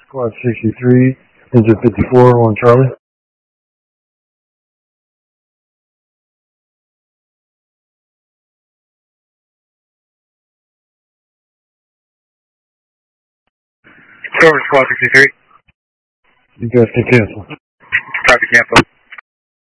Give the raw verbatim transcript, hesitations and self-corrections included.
Squad sixty-three, engine fifty-four on Charlie. Over Squad sixty-three. You guys can cancel. Copy, cancel.